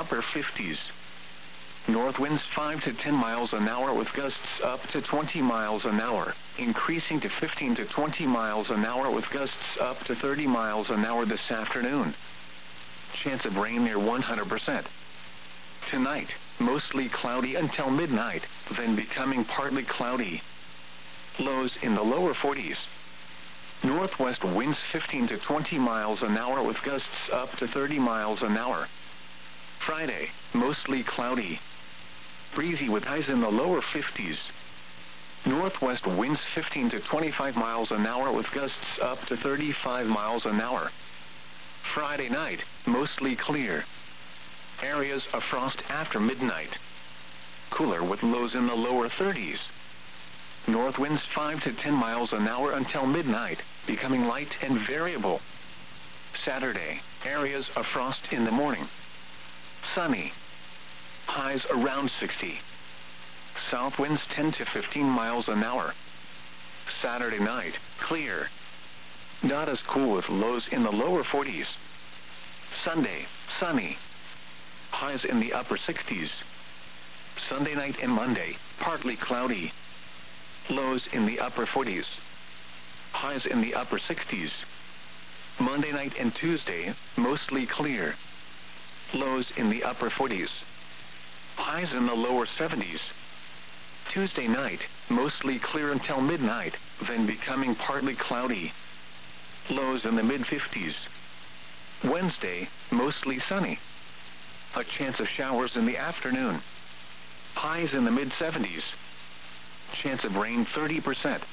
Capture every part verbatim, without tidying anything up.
upper fifties. North winds five to ten miles an hour with gusts up to twenty miles an hour, increasing to fifteen to twenty miles an hour with gusts up to thirty miles an hour this afternoon. Chance of rain near one hundred percent. Tonight, mostly cloudy until midnight, then becoming partly cloudy. Lows in the lower forties. Northwest winds fifteen to twenty miles an hour with gusts up to thirty miles an hour. Friday, mostly cloudy. Breezy with highs in the lower fifties. Northwest winds fifteen to twenty-five miles an hour with gusts up to thirty-five miles an hour. Friday night, mostly clear. Areas of frost after midnight. Cooler with lows in the lower thirties. North winds five to ten miles an hour until midnight, becoming light and variable. Saturday, areas of frost in the morning. Sunny. Highs around sixty. South winds ten to fifteen miles an hour. Saturday night, clear. Not as cool with lows in the lower forties. Sunday, sunny. Highs in the upper sixties. Sunday night and Monday, partly cloudy. Lows in the upper forties. Highs in the upper sixties. Monday night and Tuesday, mostly clear. Lows in the upper forties. Highs in the lower seventies. Tuesday night, mostly clear until midnight, then becoming partly cloudy. Lows in the mid-fifties. Wednesday, mostly sunny. A chance of showers in the afternoon. Highs in the mid-seventies. Chance of rain thirty percent.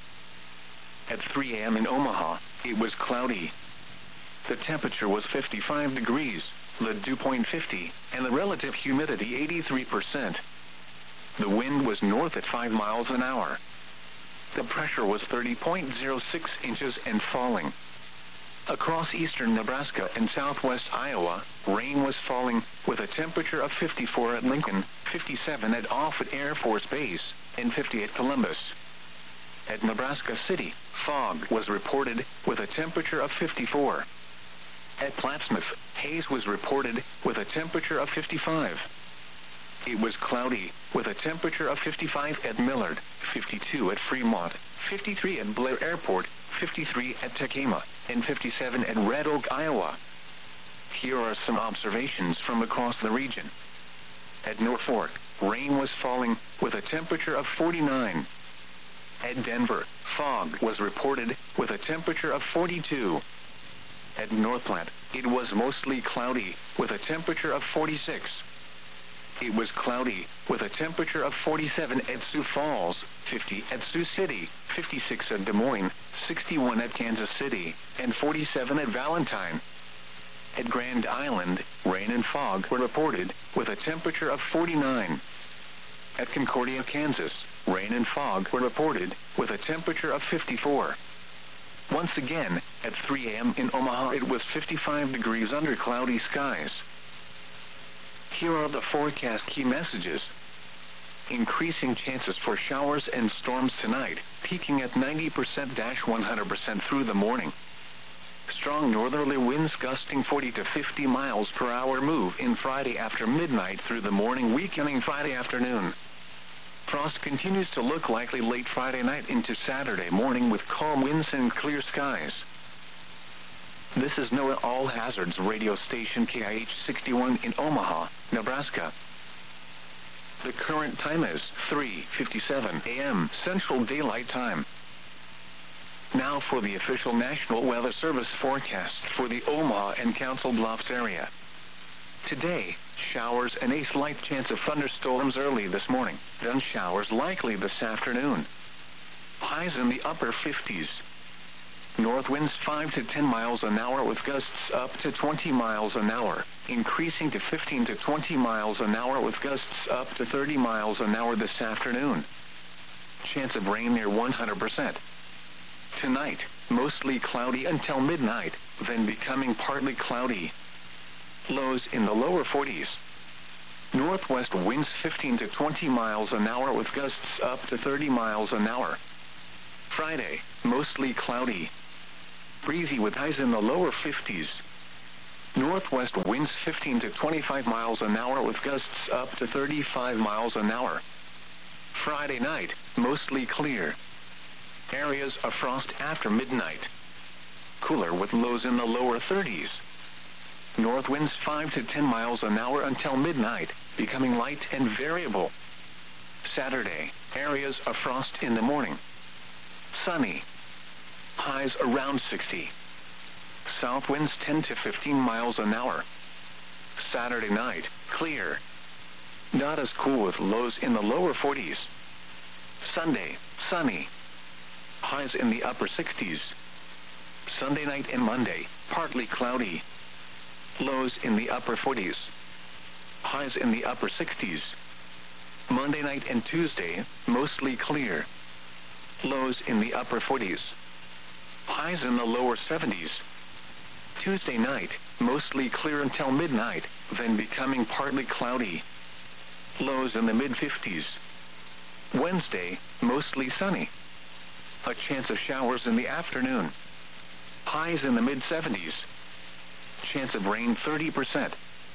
At three a m in Omaha, it was cloudy. The temperature was fifty-five degrees, the dew point fifty, and the relative humidity eighty-three percent. The wind was north at five miles an hour. The pressure was thirty point zero six inches and falling. Across eastern Nebraska and southwest Iowa, rain was falling, with a temperature of fifty-four at Lincoln, fifty-seven at Offutt Air Force Base, and fifty at Columbus. At Nebraska City, fog was reported, with a temperature of fifty-four. At Plattsmouth, haze was reported, with a temperature of fifty-five. It was cloudy, with a temperature of fifty-five at Millard, fifty-two at Fremont, fifty-three at Blair Airport, fifty-three at Tacoma, and fifty-seven at Red Oak, Iowa. Here are some observations from across the region. At Norfolk, rain was falling, with a temperature of forty-nine. At Denver, fog was reported, with a temperature of forty-two. At North Platte, it was mostly cloudy, with a temperature of forty-six. It was cloudy, with a temperature of forty-seven at Sioux Falls, fifty at Sioux City, fifty-six at Des Moines, sixty-one at Kansas City, and forty-seven at Valentine. At Grand Island, rain and fog were reported, with a temperature of forty-nine. At Concordia, Kansas, rain and fog were reported, with a temperature of fifty-four. Once again, at three a m in Omaha, it was fifty-five degrees under cloudy skies. Here are the forecast key messages. Increasing chances for showers and storms tonight, peaking at ninety percent to one hundred percent through the morning. Strong northerly winds gusting forty to fifty miles per hour move in Friday after midnight through the morning, weakening Friday afternoon. Frost continues to look likely late Friday night into Saturday morning with calm winds and clear skies. This is NOAA All Hazards radio station K I H sixty-one in Omaha, Nebraska. The current time is three fifty-seven a m Central Daylight Time. Now for the official National Weather Service forecast for the Omaha and Council Bluffs area. Today, showers and a slight chance of thunderstorms early this morning, then showers likely this afternoon. Highs in the upper fifties. North winds five to ten miles an hour with gusts up to twenty miles an hour, increasing to fifteen to twenty miles an hour with gusts up to thirty miles an hour this afternoon. Chance of rain near one hundred percent. Tonight, mostly cloudy until midnight, then becoming partly cloudy. Lows in the lower forties. Northwest winds fifteen to twenty miles an hour with gusts up to thirty miles an hour. Friday, mostly cloudy. Breezy with highs in the lower fifties. Northwest winds fifteen to twenty-five miles an hour with gusts up to thirty-five miles an hour. Friday night, mostly clear. Areas of frost after midnight. Cooler with lows in the lower thirties. North winds five to ten miles an hour until midnight, becoming light and variable. Saturday, areas of frost in the morning. Sunny. Highs around sixty. South winds ten to fifteen miles an hour. Saturday night, clear. Not as cool with lows in the lower forties. Sunday, sunny. Highs in the upper sixties. Sunday night and Monday, partly cloudy. Lows in the upper forties. Highs in the upper sixties. Monday night and Tuesday, mostly clear. Lows in the upper forties. Highs in the lower seventies. Tuesday night, mostly clear until midnight, then becoming partly cloudy. Lows in the mid-fifties. Wednesday, mostly sunny. A chance of showers in the afternoon. Highs in the mid-seventies. Chance of rain thirty percent.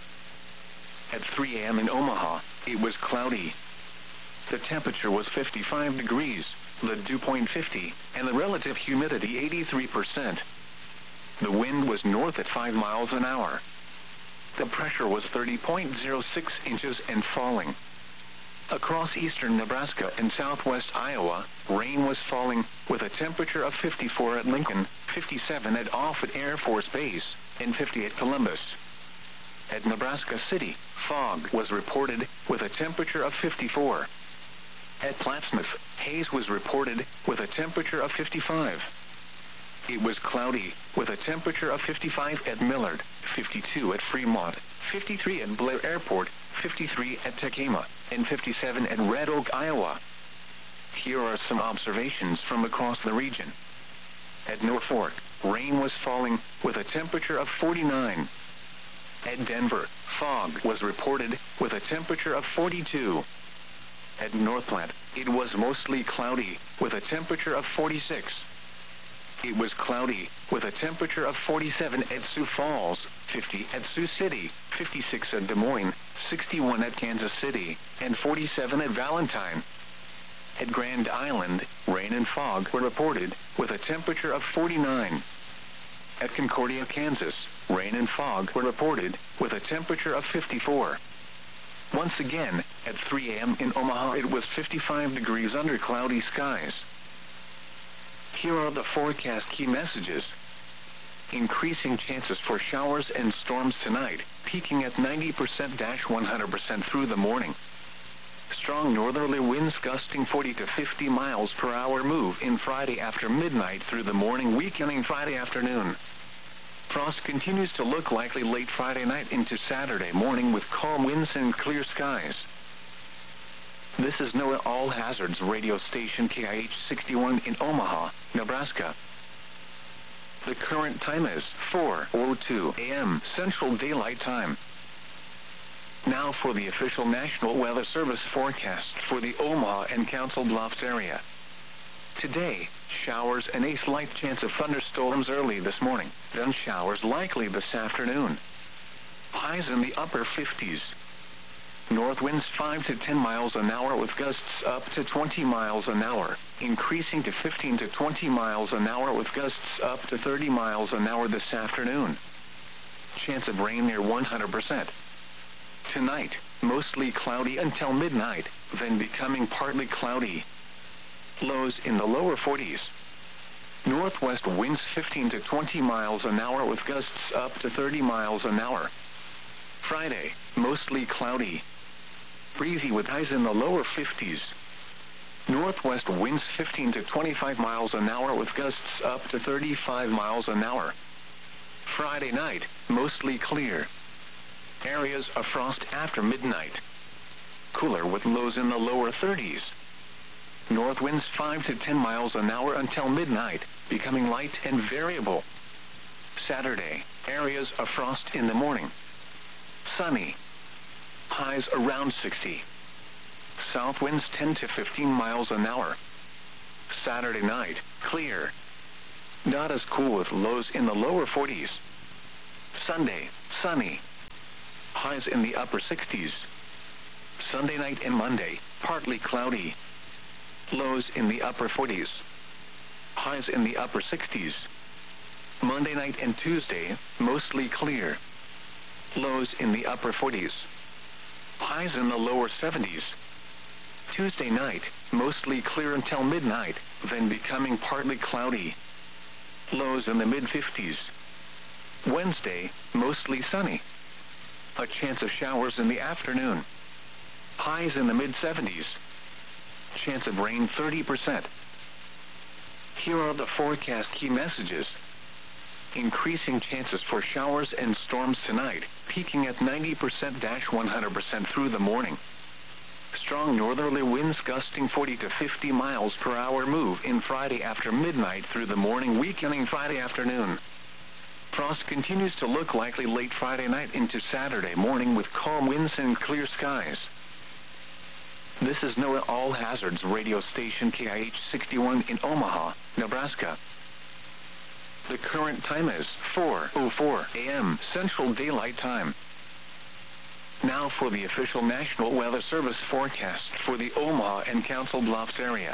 At three a.m. in Omaha, it was cloudy. The temperature was fifty-five degrees, the dew point fifty, and the relative humidity eighty-three percent. The wind was north at five miles an hour. The pressure was thirty point zero six inches and falling. Across eastern Nebraska and southwest Iowa, rain was falling, with a temperature of fifty-four at Lincoln, fifty-seven at Offutt Air Force Base, and fifty at Columbus. At Nebraska City, fog was reported, with a temperature of fifty-four. At Plattsmouth, haze was reported, with a temperature of fifty-five. It was cloudy, with a temperature of fifty-five at Millard, fifty-two at Fremont, fifty-three at Blair Airport, fifty-three at Tacoma, and fifty-seven at Red Oak, Iowa. Here are some observations from across the region. At Norfolk, rain was falling, with a temperature of forty-nine. At Denver, fog was reported, with a temperature of forty-two. At North Platte, it was mostly cloudy, with a temperature of forty-six. It was cloudy, with a temperature of forty-seven at Sioux Falls, fifty at Sioux City, fifty-six at Des Moines, sixty-one at Kansas City, and forty-seven at Valentine. At Grand Island, rain and fog were reported, with a temperature of forty-nine. At Concordia, Kansas, rain and fog were reported, with a temperature of fifty-four. Once again, at three a.m. in Omaha, it was fifty-five degrees under cloudy skies. Here are the forecast key messages. Increasing chances for showers and storms tonight, peaking at ninety percent to one hundred percent through the morning. Strong northerly winds gusting forty to fifty miles per hour move in Friday after midnight through the morning, weakening Friday afternoon. Frost continues to look likely late Friday night into Saturday morning with calm winds and clear skies. This is NOAA All Hazards radio station K I H sixty-one in Omaha, Nebraska. The current time is four oh two a.m. Central Daylight Time. Now for the official National Weather Service forecast for the Omaha and Council Bluffs area. Today, showers and a slight chance of thunderstorms early this morning, then showers likely this afternoon. Highs in the upper fifties. North winds five to ten miles an hour with gusts up to twenty miles an hour, increasing to fifteen to twenty miles an hour with gusts up to thirty miles an hour this afternoon. Chance of rain near one hundred percent. Tonight, mostly cloudy until midnight, then becoming partly cloudy. Lows in the lower forties. Northwest winds fifteen to twenty miles an hour with gusts up to thirty miles an hour. Friday, mostly cloudy. Breezy with highs in the lower fifties. Northwest winds fifteen to twenty-five miles an hour with gusts up to thirty-five miles an hour. Friday night, mostly clear. Areas of frost after midnight. Cooler with lows in the lower thirties. North winds five to ten miles an hour until midnight, becoming light and variable. Saturday, areas of frost in the morning. Sunny. Highs around sixty. South winds ten to fifteen miles an hour. Saturday night, clear. Not as cool with lows in the lower forties. Sunday, sunny. Highs in the upper sixties. Sunday night and Monday, partly cloudy. Lows in the upper forties. Highs in the upper sixties. Monday night and Tuesday, mostly clear. Lows in the upper forties. Highs in the lower seventies. Tuesday night, mostly clear until midnight, then becoming partly cloudy. Lows in the mid-fifties. Wednesday, mostly sunny. A chance of showers in the afternoon. Highs in the mid-seventies. Chance of rain thirty percent. Here are the forecast key messages. Increasing chances for showers and storms tonight, peaking at ninety percent to one hundred percent through the morning. Strong northerly winds gusting forty to fifty miles per hour move in Friday after midnight through the morning, weakening Friday afternoon. Frost continues to look likely late Friday night into Saturday morning with calm winds and clear skies. This is NOAA All Hazards radio station K I H sixty-one in Omaha, Nebraska. The current time is four oh four a m Central Daylight Time. Now for the official National Weather Service forecast for the Omaha and Council Bluffs area.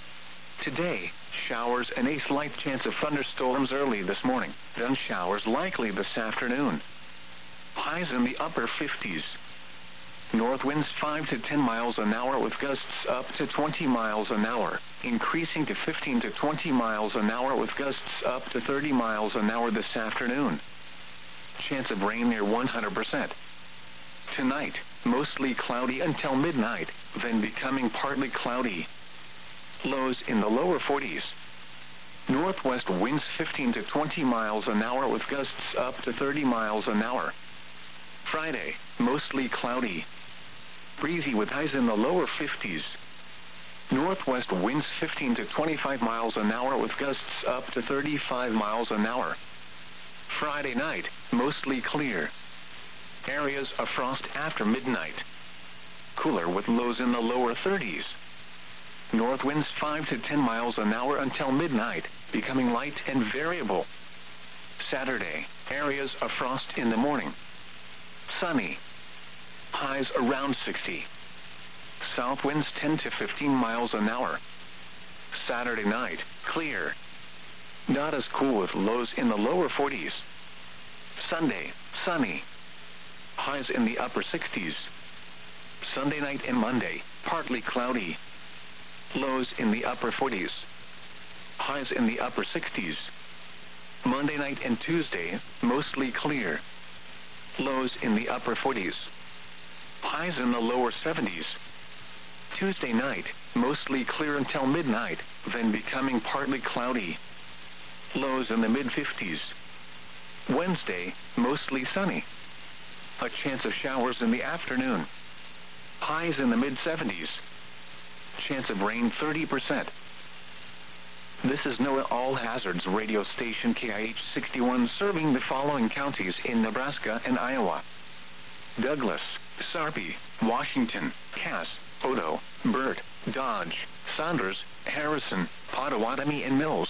Today, showers and a slight chance of thunderstorms early this morning, then showers likely this afternoon. Highs in the upper fifties. North winds five to ten miles an hour with gusts up to twenty miles an hour, increasing to fifteen to twenty miles an hour with gusts up to thirty miles an hour this afternoon. Chance of rain near one hundred percent. Tonight, mostly cloudy until midnight, then becoming partly cloudy. Lows in the lower forties. Northwest winds fifteen to twenty miles an hour with gusts up to thirty miles an hour. Friday, mostly cloudy. Breezy with highs in the lower fifties. Northwest winds fifteen to twenty-five miles an hour with gusts up to thirty-five miles an hour. Friday night, mostly clear. Areas of frost after midnight. Cooler with lows in the lower thirties. North winds five to ten miles an hour until midnight, becoming light and variable. Saturday, areas of frost in the morning. Sunny. Highs around sixty. South winds ten to fifteen miles an hour. Saturday night, clear. Not as cool with lows in the lower forties. Sunday, sunny. Highs in the upper sixties. Sunday night and Monday, partly cloudy. Lows in the upper forties. Highs in the upper sixties. Monday night and Tuesday, mostly clear. Lows in the upper forties. Highs in the lower seventies. Tuesday night, mostly clear until midnight, then becoming partly cloudy. Lows in the mid-fifties. Wednesday, mostly sunny. A chance of showers in the afternoon. Highs in the mid-seventies. Chance of rain thirty percent. This is NOAA All Hazards radio station K I H sixty-one serving the following counties in Nebraska and Iowa: Douglas, Sarpy, Washington, Cass, Odo, Burt, Dodge, Saunders, Harrison, Pottawatomie, and Mills.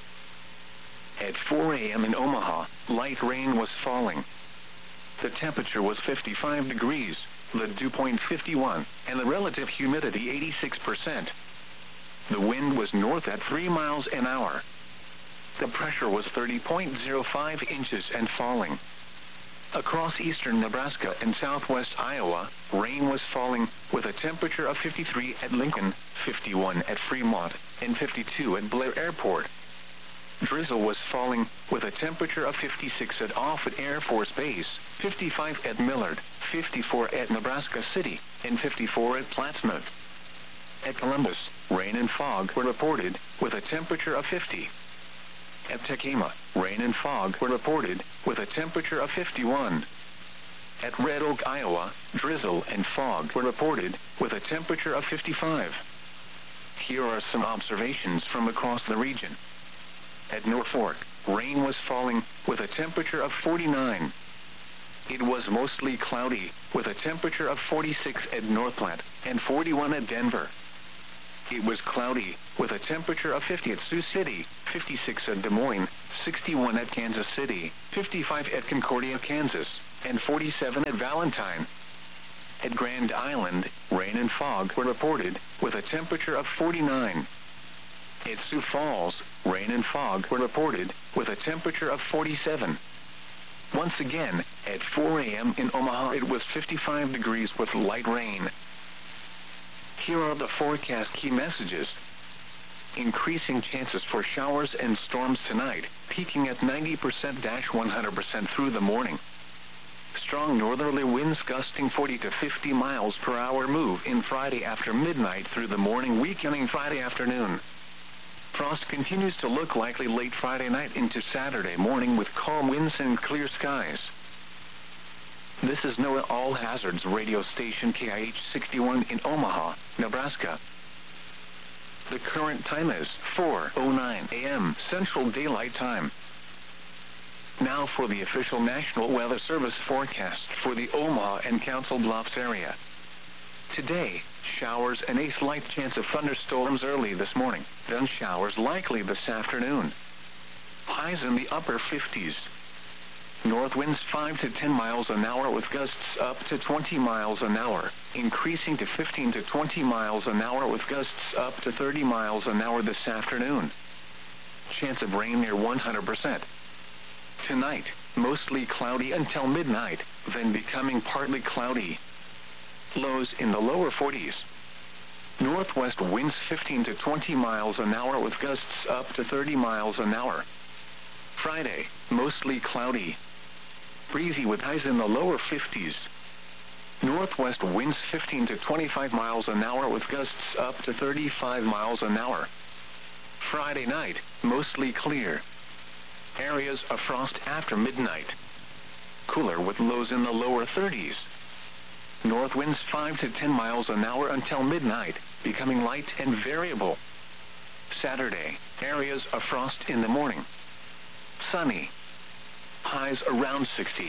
At four a m in Omaha, light rain was falling. The temperature was fifty-five degrees, the dew point fifty-one, and the relative humidity eighty-six percent. The wind was north at three miles an hour. The pressure was thirty point zero five inches and falling. Across eastern Nebraska and southwest Iowa, rain was falling with a temperature of fifty-three at Lincoln, fifty-one at Fremont, and fifty-two at Blair Airport. Drizzle was falling with a temperature of fifty-six at Offutt Air Force Base, fifty-five at Millard, fifty-four at Nebraska City, and fifty-four at Plattsmouth. At Columbus, rain and fog were reported with a temperature of fifty. At Tekema, rain and fog were reported with a temperature of fifty-one. At Red Oak, Iowa, drizzle and fog were reported with a temperature of fifty-five. Here are some observations from across the region. At Norfolk, rain was falling with a temperature of forty-nine. It was mostly cloudy with a temperature of forty-six at Northplant and forty-one at Denver. It was cloudy with a temperature of fifty at Sioux City, fifty-six at Des Moines, sixty-one at Kansas City, fifty-five at Concordia, Kansas, and forty-seven at Valentine. At Grand Island, rain and fog were reported, with a temperature of forty-nine. At Sioux Falls, rain and fog were reported, with a temperature of forty-seven. Once again, at four a m in Omaha, it was fifty-five degrees with light rain. Here are the forecast key messages. Increasing chances for showers and storms tonight, peaking at ninety percent to one hundred percent through the morning. Strong northerly winds gusting forty to fifty miles per hour move in Friday after midnight through the morning, weakening Friday afternoon. Frost continues to look likely late Friday night into Saturday morning with calm winds and clear skies. This is NOAA All Hazards radio station K I H sixty-one in Omaha, Nebraska. The current time is four oh nine a m Central Daylight Time. Now for the official National Weather Service forecast for the Omaha and Council Bluffs area. Today, showers and a slight chance of thunderstorms early this morning, then showers likely this afternoon. Highs in the upper fifties. North winds five to ten miles an hour with gusts up to twenty miles an hour, increasing to fifteen to twenty miles an hour with gusts up to thirty miles an hour this afternoon. Chance of rain near one hundred percent. Tonight, mostly cloudy until midnight, then becoming partly cloudy. Lows in the lower forties. Northwest winds fifteen to twenty miles an hour with gusts up to thirty miles an hour. Friday, mostly cloudy. Breezy with highs in the lower fifties. Northwest winds fifteen to twenty-five miles an hour with gusts up to thirty-five miles an hour. Friday night, mostly clear. Areas of frost after midnight. Cooler with lows in the lower thirties. North winds five to ten miles an hour until midnight, becoming light and variable. Saturday, areas of frost in the morning. Sunny. Highs around sixty.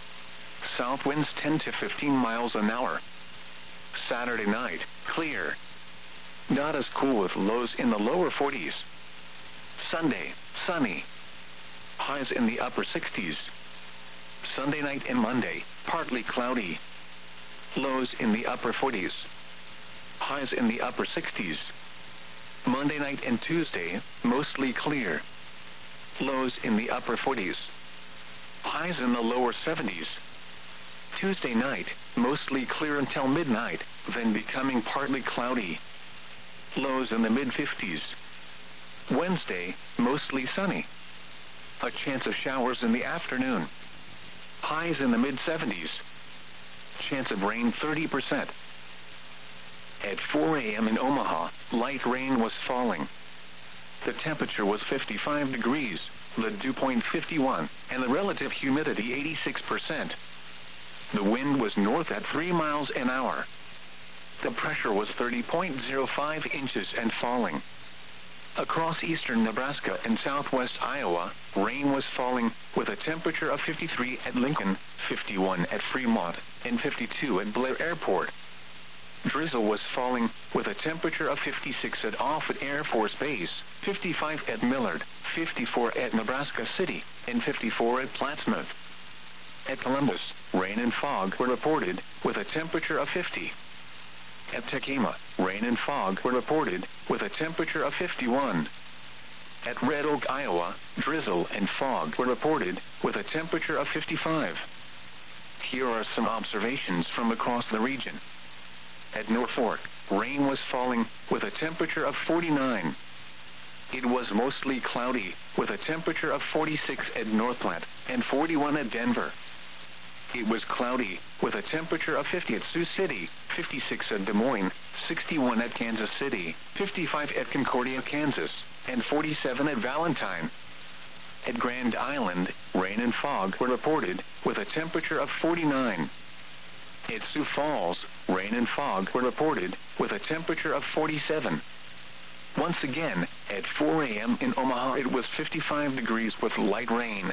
South winds ten to fifteen miles an hour. Saturday night, clear. Not as cool with lows in the lower forties. Sunday, sunny. Highs in the upper sixties. Sunday night and Monday, partly cloudy. Lows in the upper forties. Highs in the upper sixties. Monday night and Tuesday, mostly clear. Lows in the upper forties. Highs in the lower seventies. Tuesday night, mostly clear until midnight, then becoming partly cloudy. Lows in the mid-fifties. Wednesday, mostly sunny. A chance of showers in the afternoon. Highs in the mid-seventies. Chance of rain thirty percent. At four a m in Omaha, light rain was falling. The temperature was fifty-five degrees, the dew point fifty-one, and the relative humidity eighty-six percent. The wind was north at three miles an hour. The pressure was thirty point zero five inches and falling. Across eastern Nebraska and southwest Iowa, rain was falling with a temperature of fifty-three at Lincoln, fifty-one at Fremont, and fifty-two at Blair Airport. Drizzle was falling with a temperature of fifty-six at Offutt Air Force Base, fifty-five at Millard, fifty-four at Nebraska City, and fifty-four at Plattsmouth. At Columbus, rain and fog were reported with a temperature of fifty. At Tekamah, rain and fog were reported with a temperature of fifty-one. At Red Oak, Iowa, drizzle and fog were reported with a temperature of fifty-five. Here are some observations from across the region. At Norfolk, rain was falling with a temperature of forty-nine. It was mostly cloudy with a temperature of forty-six at North Platte and forty-one at Denver. It was cloudy with a temperature of fifty at Sioux City, fifty-six at Des Moines, sixty-one at Kansas City, fifty-five at Concordia, Kansas, and forty-seven at Valentine. At Grand Island, rain and fog were reported with a temperature of forty-nine. At Sioux Falls, rain and fog were reported with a temperature of forty-seven. Once again, at four a m in Omaha, it was fifty-five degrees with light rain.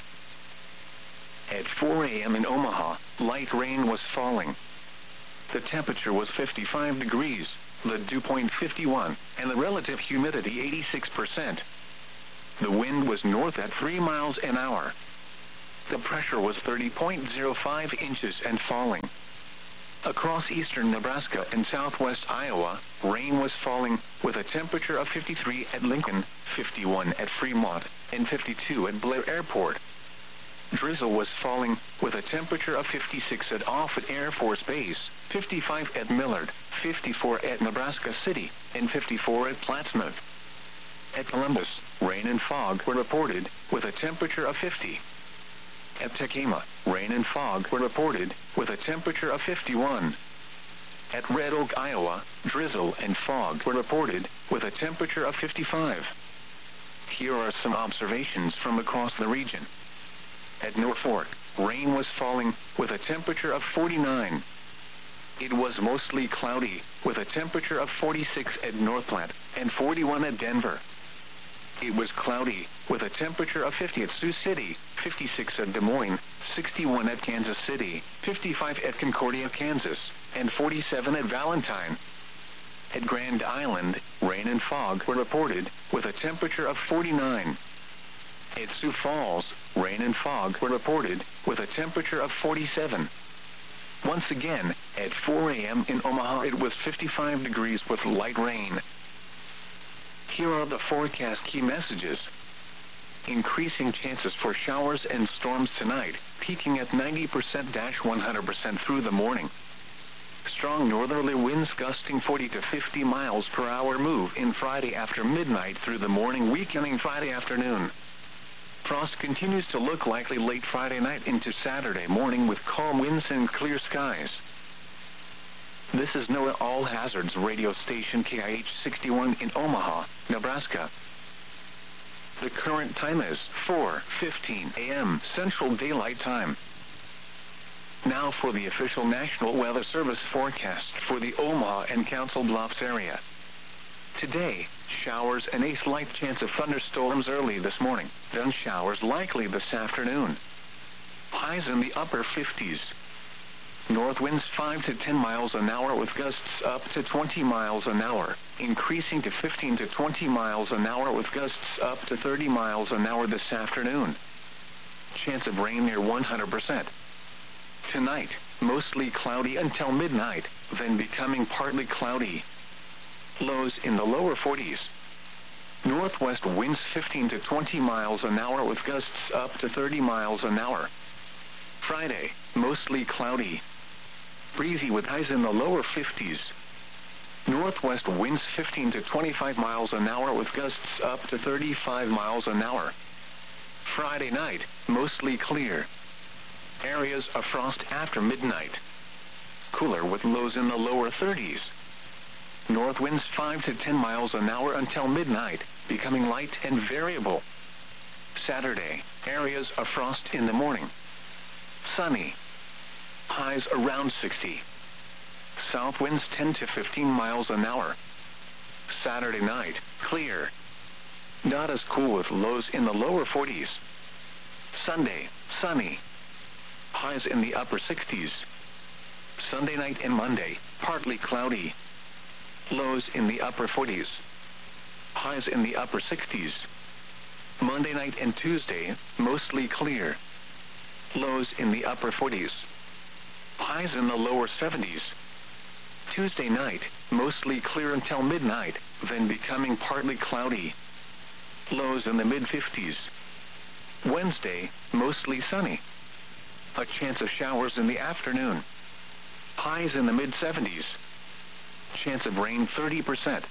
At four a m in Omaha, light rain was falling. The temperature was fifty-five degrees, the dew point fifty-one, and the relative humidity eighty-six percent. The wind was north at three miles an hour. The pressure was thirty point zero five inches and falling. Across eastern Nebraska and southwest Iowa, rain was falling, with a temperature of fifty-three at Lincoln, fifty-one at Fremont, and fifty-two at Blair Airport. Drizzle was falling, with a temperature of fifty-six at Offutt Air Force Base, fifty-five at Millard, fifty-four at Nebraska City, and fifty-four at Plattsmouth. At Columbus, rain and fog were reported, with a temperature of fifty. At Tekamah, rain and fog were reported, with a temperature of fifty-one. At Red Oak, Iowa, drizzle and fog were reported, with a temperature of fifty-five. Here are some observations from across the region. At Norfolk, rain was falling, with a temperature of forty-nine. It was mostly cloudy, with a temperature of forty-six at North Platte and forty-one at Denver. It was cloudy, with a temperature of fifty at Sioux City, fifty-six at Des Moines, sixty-one at Kansas City, fifty-five at Concordia, Kansas, and forty-seven at Valentine. At Grand Island, rain and fog were reported, with a temperature of forty-nine. At Sioux Falls, rain and fog were reported, with a temperature of forty-seven. Once again, at four a m in Omaha, it was fifty-five degrees with light rain. Here are the forecast key messages. Increasing chances for showers and storms tonight, peaking at ninety percent to one hundred percent through the morning. Strong northerly winds gusting forty to fifty miles per hour move in Friday after midnight through the morning, weakening Friday afternoon. Frost continues to look likely late Friday night into Saturday morning with calm winds and clear skies. This is NOAA All Hazards radio station K I H sixty-one in Omaha, Nebraska. The current time is four fifteen a m Central Daylight Time. Now for the official National Weather Service forecast for the Omaha and Council Bluffs area. Today, showers and a slight chance of thunderstorms early this morning, then showers likely this afternoon. Highs in the upper fifties. North winds five to ten miles an hour with gusts up to twenty miles an hour, increasing to fifteen to twenty miles an hour with gusts up to thirty miles an hour this afternoon. Chance of rain near one hundred percent. Tonight, mostly cloudy until midnight, then becoming partly cloudy. Lows in the lower forties. Northwest winds fifteen to twenty miles an hour with gusts up to thirty miles an hour. Friday, mostly cloudy. Breezy with highs in the lower fifties. Northwest winds fifteen to twenty-five miles an hour with gusts up to thirty-five miles an hour. Friday night, mostly clear. Areas of frost after midnight. Cooler with lows in the lower thirties. North winds five to ten miles an hour until midnight, becoming light and variable. Saturday, areas of frost in the morning. Sunny. Highs around sixty. South winds ten to fifteen miles an hour. Saturday night, clear. Not as cool with lows in the lower forties. Sunday, sunny. Highs in the upper sixties. Sunday night and Monday, partly cloudy. Lows in the upper forties. Highs in the upper sixties. Monday night and Tuesday, mostly clear. Lows in the upper forties. Highs in the lower seventies. Tuesday night, mostly clear until midnight, then becoming partly cloudy. Lows in the mid-fifties. Wednesday, mostly sunny. A chance of showers in the afternoon. Highs in the mid-seventies. Chance of rain thirty percent.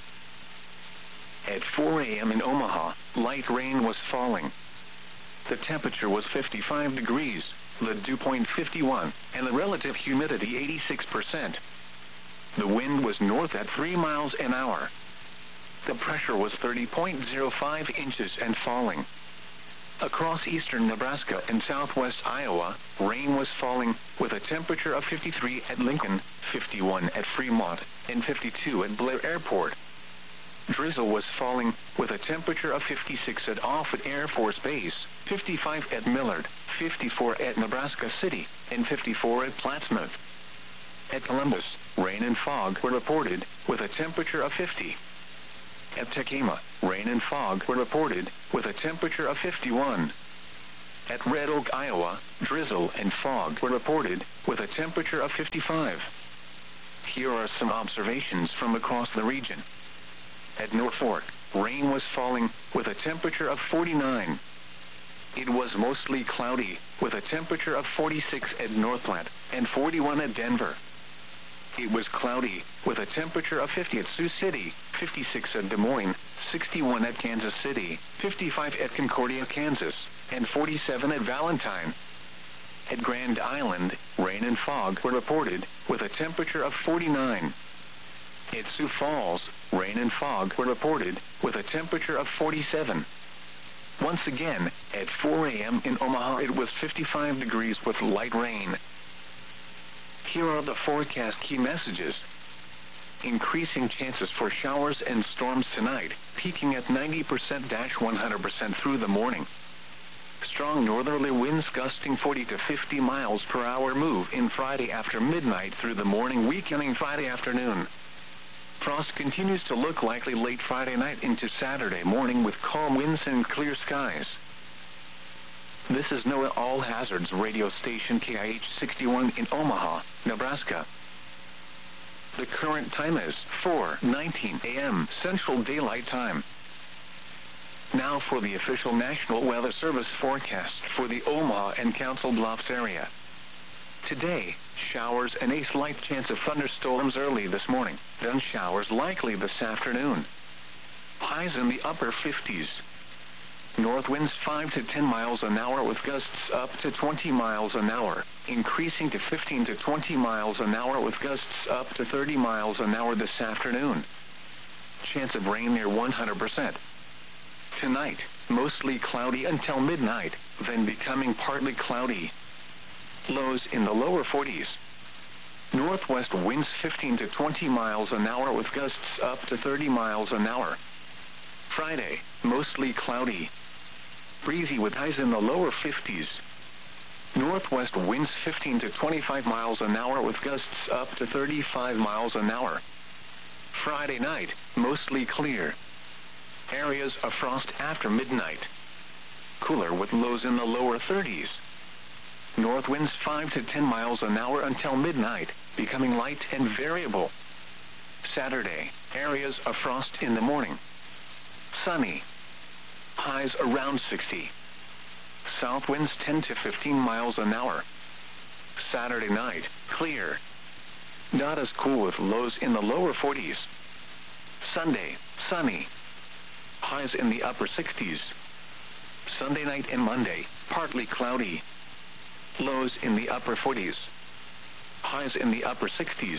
At four a m in Omaha, light rain was falling. The temperature was fifty-five degrees, the dew point fifty-one, and the relative humidity eighty-six percent. The wind was north at three miles an hour. The pressure was thirty point zero five inches and falling. Across eastern Nebraska and southwest Iowa, rain was falling, with a temperature of fifty-three at Lincoln, fifty-one at Fremont, and fifty-two at Blair Airport. Drizzle was falling, with a temperature of fifty-six at Offutt Air Force Base, fifty-five at Millard, fifty-four at Nebraska City, and fifty-four at Plattsmouth. At Columbus, rain and fog were reported, with a temperature of fifty. At Tekamah, rain and fog were reported, with a temperature of fifty-one. At Red Oak, Iowa, drizzle and fog were reported, with a temperature of fifty-five. Here are some observations from across the region. At Norfolk, rain was falling, with a temperature of forty-nine. It was mostly cloudy, with a temperature of forty-six at Northland and forty-one at Denver. It was cloudy, with a temperature of fifty at Sioux City, fifty-six at Des Moines, sixty-one at Kansas City, fifty-five at Concordia, Kansas, and forty-seven at Valentine. At Grand Island, rain and fog were reported, with a temperature of forty-nine. At Sioux Falls, rain and fog were reported, with a temperature of forty-seven. Once again, at four a m in Omaha, it was fifty-five degrees with light rain. Here are the forecast key messages. Increasing chances for showers and storms tonight, peaking at ninety percent to one hundred percent through the morning. Strong northerly winds gusting forty to fifty miles per hour move in Friday after midnight through the morning, weakening Friday afternoon. Frost continues to look likely late Friday night into Saturday morning with calm winds and clear skies. This is NOAA All Hazards radio station K I H sixty-one in Omaha, Nebraska. The current time is four nineteen a m Central Daylight Time. Now for the official National Weather Service forecast for the Omaha and Council Bluffs area. Today, showers and a slight chance of thunderstorms early this morning, then showers likely this afternoon. Highs in the upper fifties. North winds five to ten miles an hour with gusts up to twenty miles an hour, increasing to fifteen to twenty miles an hour with gusts up to thirty miles an hour this afternoon. Chance of rain near one hundred percent. Tonight, mostly cloudy until midnight, then becoming partly cloudy. Lows in the lower forties. Northwest winds fifteen to twenty miles an hour with gusts up to thirty miles an hour. Friday, mostly cloudy. Breezy with highs in the lower fifties. Northwest winds fifteen to twenty-five miles an hour with gusts up to thirty-five miles an hour. Friday night, mostly clear. Areas of frost after midnight. Cooler with lows in the lower thirties. North winds five to ten miles an hour until midnight, becoming light and variable. Saturday, areas of frost in the morning. Sunny. Highs around sixty. South winds ten to fifteen miles an hour. Saturday night, clear. Not as cool with lows in the lower forties. Sunday, sunny. Highs in the upper sixties. Sunday night and Monday, partly cloudy. Lows in the upper forties. Highs in the upper sixties.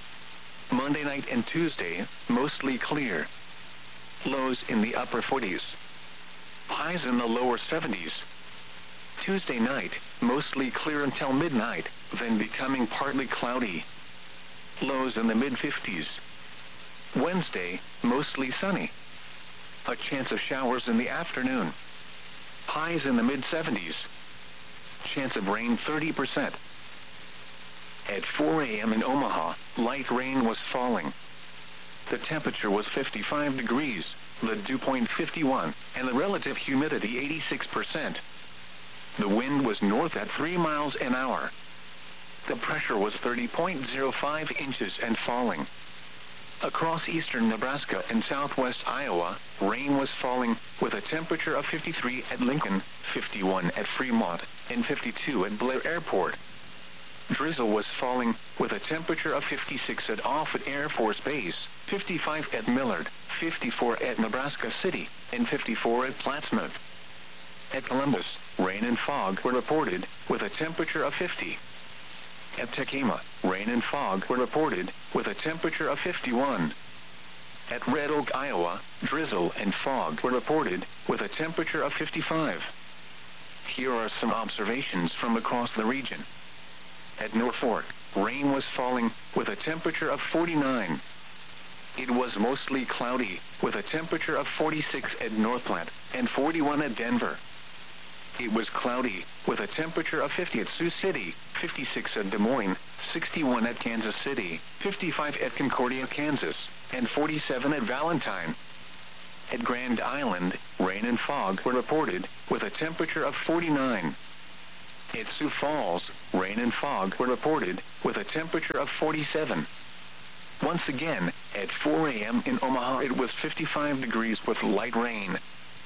Monday night and Tuesday, mostly clear. Lows in the upper forties. Highs in the lower seventies. Tuesday night, mostly clear until midnight, then becoming partly cloudy. Lows in the mid-fifties. Wednesday, mostly sunny. A chance of showers in the afternoon. Highs in the mid-seventies. Chance of rain thirty percent. At four a m in Omaha, light rain was falling. The temperature was fifty-five degrees, the dew point fifty-one, and the relative humidity eighty-six percent. The wind was north at three miles an hour. The pressure was thirty point zero five inches and falling. Across eastern Nebraska and southwest Iowa, rain was falling, with a temperature of fifty-three at Lincoln, fifty-one at Fremont, and fifty-two at Blair Airport. Drizzle was falling, with a temperature of fifty-six at Offutt Air Force Base, fifty-five at Millard, fifty-four at Nebraska City, and fifty-four at Plattsmouth. At Columbus, rain and fog were reported, with a temperature of fifty. At Tecama, rain and fog were reported, with a temperature of fifty-one. At Red Oak, Iowa, drizzle and fog were reported, with a temperature of fifty-five. Here are some observations from across the region. At Norfolk, rain was falling, with a temperature of forty-nine. It was mostly cloudy, with a temperature of forty-six at Northland and forty-one at Denver. It was cloudy, with a temperature of fifty at Sioux City, fifty-six at Des Moines, sixty-one at Kansas City, fifty-five at Concordia, Kansas, and forty-seven at Valentine. At Grand Island, rain and fog were reported, with a temperature of forty-nine. At Sioux Falls, rain and fog were reported with a temperature of forty-seven. Once again, at four a.m. in Omaha, it was fifty-five degrees with light rain.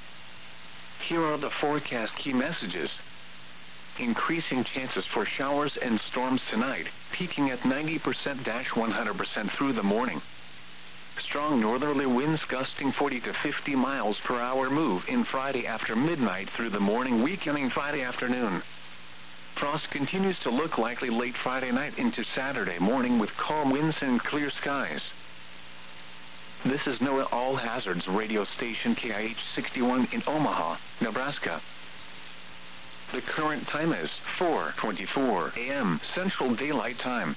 Here are the forecast key messages. Increasing chances for showers and storms tonight, peaking at ninety percent to one hundred percent through the morning. Strong northerly winds gusting forty to fifty miles per hour move in Friday after midnight through the morning, weakening Friday afternoon. Frost continues to look likely late Friday night into Saturday morning with calm winds and clear skies. This is NOAA All Hazards radio station K I H sixty-one in Omaha, Nebraska. The current time is four twenty-four a.m. Central Daylight Time.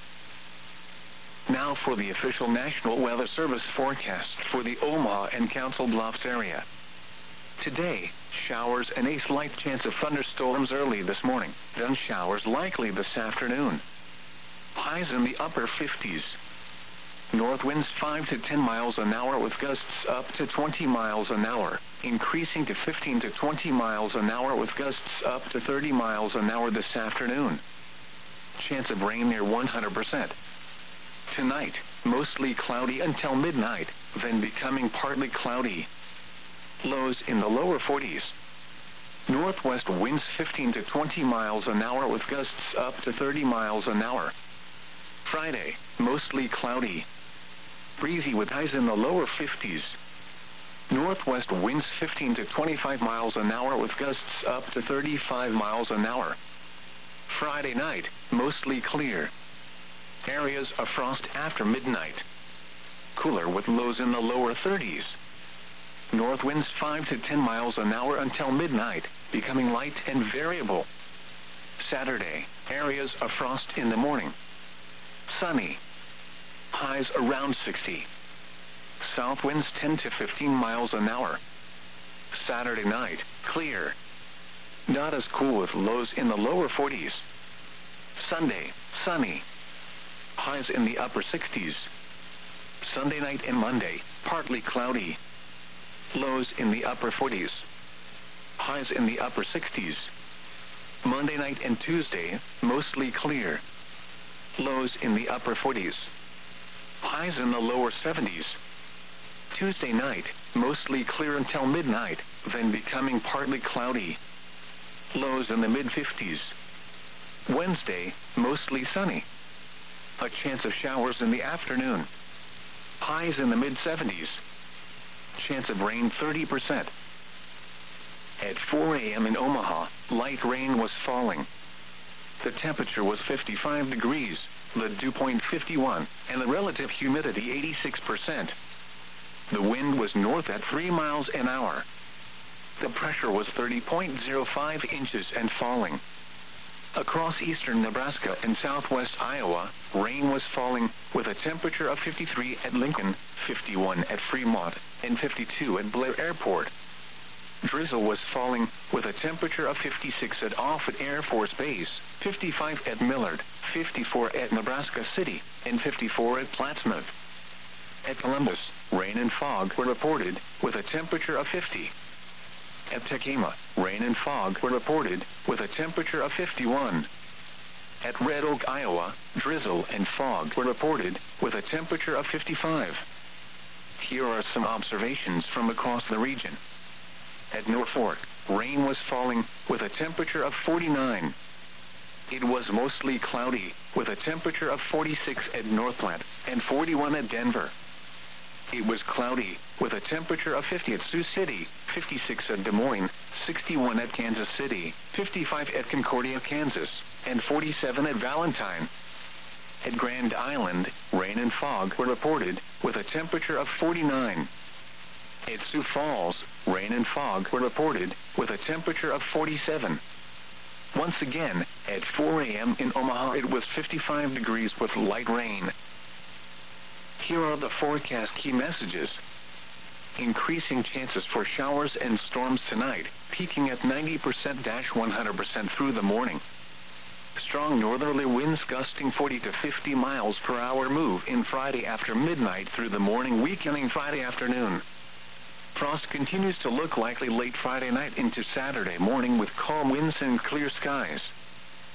Now for the official National Weather Service forecast for the Omaha and Council Bluffs area. Today, showers and a slight chance of thunderstorms early this morning, then showers likely this afternoon. Highs in the upper fifties. North winds five to ten miles an hour with gusts up to twenty miles an hour, increasing to fifteen to twenty miles an hour with gusts up to thirty miles an hour this afternoon. Chance of rain near one hundred percent. Tonight, mostly cloudy until midnight, then becoming partly cloudy. Lows in the lower forties. Northwest winds fifteen to twenty miles an hour with gusts up to thirty miles an hour. Friday, mostly cloudy. Breezy with highs in the lower fifties. Northwest winds fifteen to twenty-five miles an hour with gusts up to thirty-five miles an hour. Friday night, mostly clear. Areas of frost after midnight. Cooler with lows in the lower thirties. North winds five to ten miles an hour until midnight, becoming light and variable. Saturday, areas of frost in the morning. Sunny. Highs around sixty. South winds ten to fifteen miles an hour. Saturday night, clear. Not as cool with lows in the lower forties. Sunday, sunny. Highs in the upper sixties. Sunday night and Monday, partly cloudy. Lows in the upper forties. Highs in the upper sixties. Monday night and Tuesday, mostly clear. Lows in the upper forties. Highs in the lower seventies. Tuesday night, mostly clear until midnight, then becoming partly cloudy. Lows in the mid-fifties. Wednesday, mostly sunny. A chance of showers in the afternoon. Highs in the mid-seventies. Chance of rain thirty percent. At four a.m. in Omaha, light rain was falling. The temperature was fifty-five degrees, the dew point fifty-one, and the relative humidity eighty-six percent. The wind was north at three miles an hour. The pressure was thirty point zero five inches and falling. Across eastern Nebraska and southwest Iowa, rain was falling with a temperature of fifty-three at Lincoln, fifty-one at Fremont, and fifty-two at Blair Airport. Drizzle was falling with a temperature of fifty-six at Offutt Air Force Base, fifty-five at Millard, fifty-four at Nebraska City, and fifty-four at Plattsmouth. At Columbus, rain and fog were reported with a temperature of fifty. At Tekema, rain and fog were reported with a temperature of fifty-one. At Red Oak, Iowa, drizzle and fog were reported with a temperature of fifty-five. Here are some observations from across the region. At Norfolk, rain was falling with a temperature of forty-nine. It was mostly cloudy with a temperature of forty-six at North Platte and forty-one at Denver. It was cloudy with a temperature of fifty at Sioux City, fifty-six at Des Moines, sixty-one at Kansas City, fifty-five at Concordia, Kansas, and forty-seven at Valentine. At Grand Island, rain and fog were reported with a temperature of forty-nine. At Sioux Falls, rain and fog were reported with a temperature of forty-seven. Once again, at four a.m. in Omaha, it was fifty-five degrees with light rain. Here are the forecast key messages. Increasing chances for showers and storms tonight, peaking at ninety percent to one hundred percent through the morning. Strong northerly winds gusting forty to fifty miles per hour move in Friday after midnight through the morning, weakening Friday afternoon. Frost continues to look likely late Friday night into Saturday morning with calm winds and clear skies.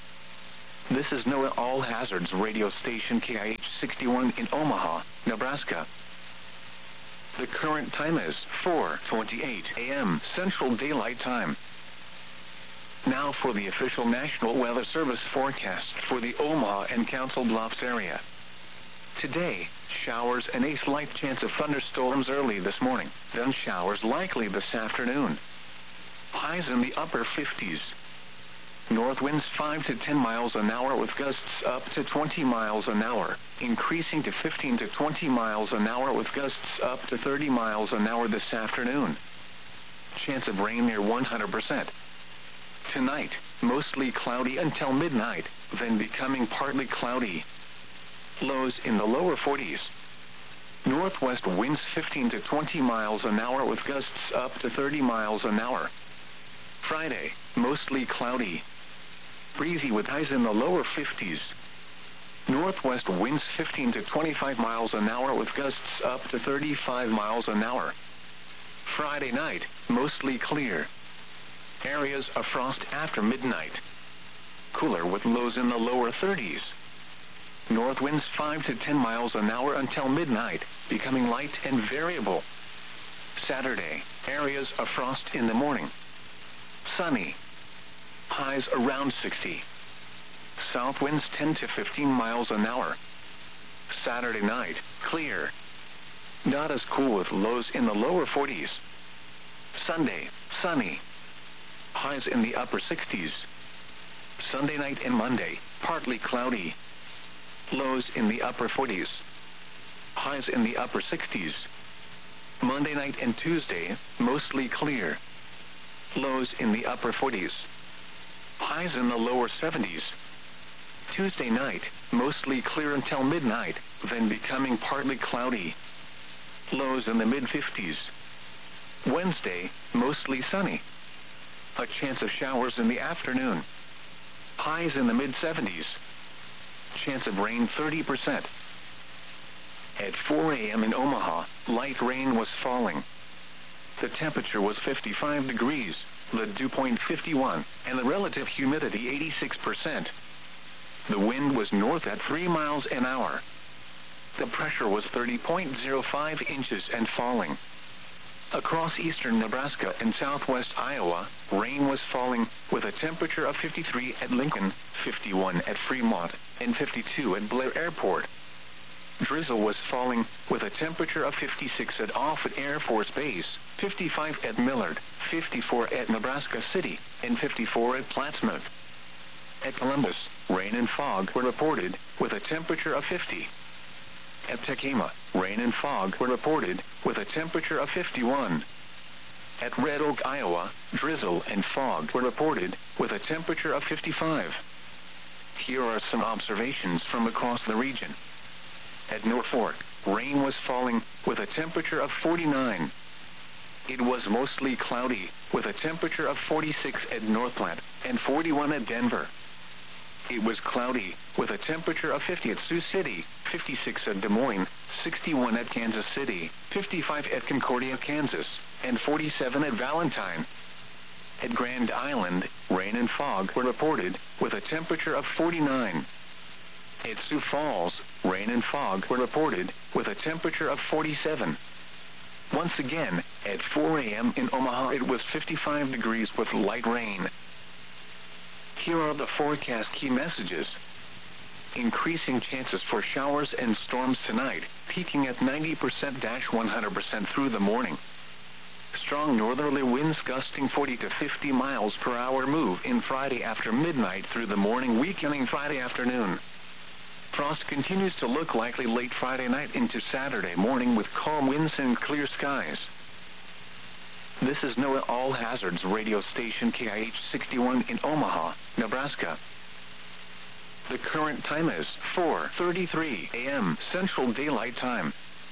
This is NOAA All Hazards radio station K I H sixty-one in Omaha, Nebraska. The current time is four twenty-eight a m Central Daylight Time. Now for the official National Weather Service forecast for the Omaha and Council Bluffs area. Today, showers and a slight chance of thunderstorms early this morning, then showers likely this afternoon. Highs in the upper fifties. North winds five to ten miles an hour with gusts up to twenty miles an hour, increasing to fifteen to twenty miles an hour with gusts up to thirty miles an hour this afternoon. Chance of rain near one hundred percent. Tonight, mostly cloudy until midnight, then becoming partly cloudy. Lows in the lower forties. Northwest winds fifteen to twenty miles an hour with gusts up to thirty miles an hour. Friday, mostly cloudy. Breezy with highs in the lower fifties. Northwest winds fifteen to twenty-five miles an hour with gusts up to thirty-five miles an hour. Friday night, mostly clear. Areas of frost after midnight. Cooler with lows in the lower thirties. North winds five to ten miles an hour until midnight, becoming light and variable. Saturday, areas of frost in the morning. Sunny. Highs around sixty. South winds ten to fifteen miles an hour. Saturday night, clear. Not as cool with lows in the lower forties. Sunday, sunny. Highs in the upper sixties. Sunday night and Monday, partly cloudy. Lows in the upper forties. Highs in the upper sixties. Monday night and Tuesday, mostly clear. Lows in the upper forties. Highs in the lower seventies. Tuesday night, mostly clear until midnight, then becoming partly cloudy. Lows in the mid-fifties. Wednesday, mostly sunny. A chance of showers in the afternoon. Highs in the mid-seventies. Chance of rain thirty percent. At four a m in Omaha, light rain was falling. The temperature was fifty-five degrees, the dew point fifty-one, and the relative humidity eighty-six percent. The wind was north at three miles an hour. The pressure was thirty point zero five inches and falling. Across eastern Nebraska and southwest Iowa, rain was falling with a temperature of fifty-three at Lincoln, fifty-one at Fremont, and fifty-two at Blair Airport. Drizzle was falling with a temperature of fifty-six at Offutt Air Force Base, fifty-five at Millard, fifty-four at Nebraska City, and fifty-four at Plattsmouth. At Columbus, rain and fog were reported with a temperature of fifty. At Tekema, rain and fog were reported with a temperature of fifty-one. At Red Oak, Iowa, drizzle and fog were reported with a temperature of fifty-five. Here are some observations from across the region. At Norfolk, rain was falling with a temperature of forty-nine. It was mostly cloudy with a temperature of forty-six at North Platte and forty-one at Denver. It was cloudy with a temperature of fifty at Sioux City, fifty-six at Des Moines, sixty-one at Kansas City, fifty-five at Concordia, Kansas, and forty-seven at Valentine. At Grand Island, rain and fog were reported with a temperature of forty-nine. At Sioux Falls, rain and fog were reported with a temperature of forty-seven. Once again, at four a m in Omaha, it was fifty-five degrees with light rain. Here are the forecast key messages. Increasing chances for showers and storms tonight, peaking at ninety percent to one hundred percent through the morning. Strong northerly winds gusting forty to fifty miles per hour move in Friday after midnight through the morning, weakening Friday afternoon. Frost continues to look likely late Friday night into Saturday morning with calm winds and clear skies. This is NOAA All Hazards radio station K I H sixty-one in Omaha, Nebraska. The current time is four thirty-three a m Central Daylight Time.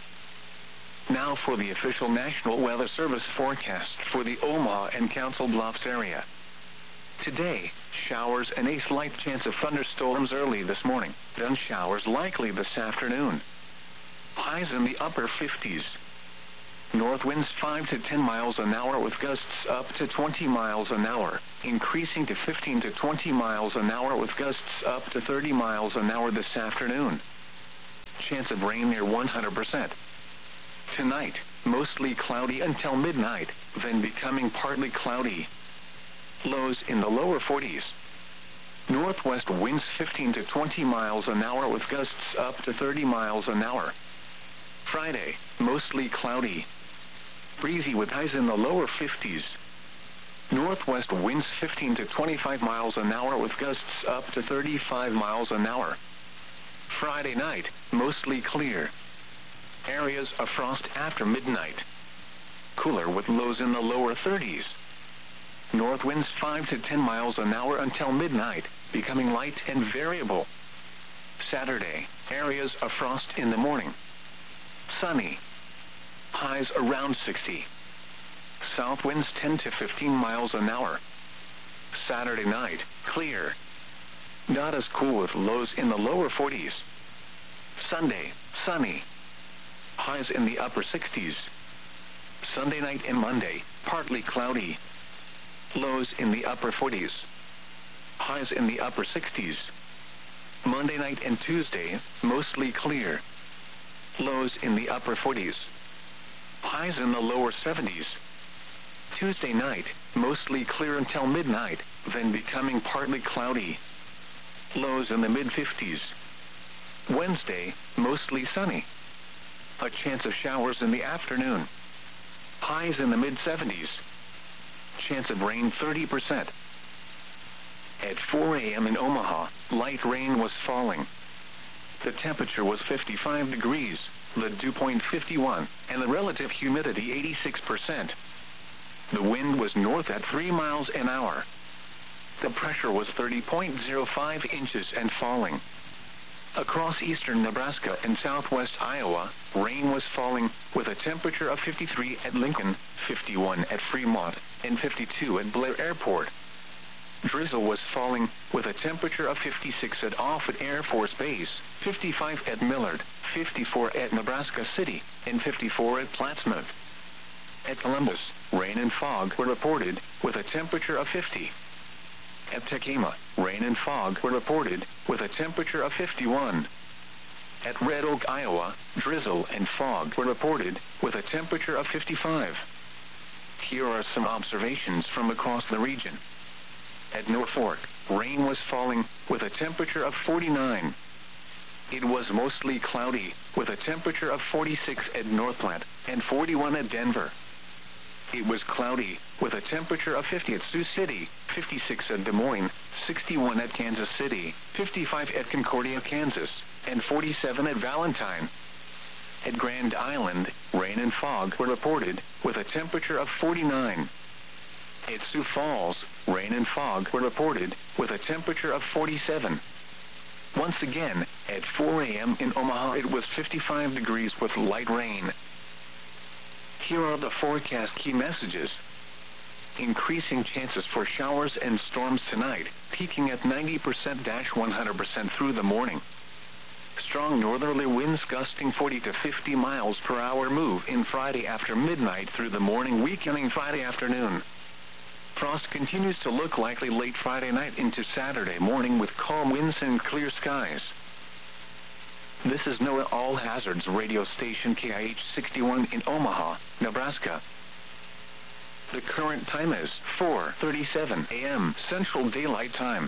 Now for the official National Weather Service forecast for the Omaha and Council Bluffs area. Today, showers and a slight chance of thunderstorms early this morning, then showers likely this afternoon. Highs in the upper fifties. North winds five to ten miles an hour with gusts up to twenty miles an hour, increasing to fifteen to twenty miles an hour with gusts up to thirty miles an hour this afternoon. Chance of rain near one hundred percent. Tonight, mostly cloudy until midnight, then becoming partly cloudy. Lows in the lower forties. Northwest winds fifteen to twenty miles an hour with gusts up to thirty miles an hour. Friday, mostly cloudy. Breezy with highs in the lower fifties. Northwest winds fifteen to twenty-five miles an hour with gusts up to thirty-five miles an hour. Friday night, mostly clear. Areas of frost after midnight. Cooler with lows in the lower thirties. North winds five to ten miles an hour until midnight, becoming light and variable. Saturday, areas of frost in the morning. Sunny. Highs around sixty. South winds ten to fifteen miles an hour. Saturday night, clear. Not as cool with lows in the lower forties. Sunday, sunny. Highs in the upper sixties. Sunday night and Monday, partly cloudy. Lows in the upper forties. Highs in the upper sixties. Monday night and Tuesday, mostly clear. Lows in the upper forties. Highs in the lower seventies. Tuesday night, mostly clear until midnight, then becoming partly cloudy. Lows in the mid-fifties. Wednesday, mostly sunny. A chance of showers in the afternoon. Highs in the mid-seventies. Chance of rain thirty percent. At four a.m. in Omaha, light rain was falling. The temperature was fifty-five degrees, the dew point fifty-one, and the relative humidity eighty-six percent. The wind was north at three miles an hour. The pressure was thirty point zero five inches and falling. Across eastern Nebraska and southwest Iowa, rain was falling with a temperature of fifty-three at Lincoln, fifty-one at Fremont, and fifty-two at Blair Airport. Drizzle was falling with a temperature of fifty-six at Offutt Air Force Base, fifty-five at Millard, fifty-four at Nebraska City, and fifty-four at Plattsmouth. At Columbus, rain and fog were reported with a temperature of fifty. At Tekamah, rain and fog were reported with a temperature of fifty-one. At Red Oak, Iowa, drizzle and fog were reported with a temperature of fifty-five. Here are some observations from across the region. At Norfolk, rain was falling with a temperature of forty-nine. It was mostly cloudy with a temperature of forty-six at North Platte and forty-one at Denver. It was cloudy with a temperature of fifty at Sioux City, fifty-six at Des Moines, sixty-one at Kansas City, fifty-five at Concordia, Kansas, and forty-seven at Valentine. At Grand Island, rain and fog were reported with a temperature of forty-nine. At Sioux Falls, rain and fog were reported with a temperature of forty-seven. Once again, at four a.m. in Omaha, it was fifty-five degrees with light rain. Here are the forecast key messages. Increasing chances for showers and storms tonight, peaking at ninety percent to one hundred percent through the morning. Strong northerly winds gusting forty to fifty miles per hour move in Friday after midnight through the morning, weakening Friday afternoon. Frost continues to look likely late Friday night into Saturday morning with calm winds and clear skies. This is NOAA All Hazards radio station K I H sixty-one in Omaha, Nebraska. The current time is four thirty-seven a.m. Central Daylight Time.